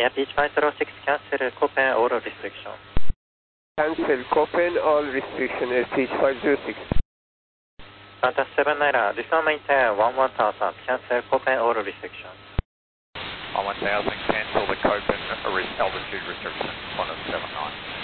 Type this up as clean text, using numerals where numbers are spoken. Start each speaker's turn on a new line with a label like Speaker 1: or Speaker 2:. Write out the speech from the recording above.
Speaker 1: Yeah, Beach 506, cancel Copen all restriction.
Speaker 2: Cancel Copen all restriction at Beach 506.
Speaker 1: Qantas 79, resume maintain 11000, cancel Copen all restriction.
Speaker 3: 1000, cancel the Copen altitude restriction, 1079.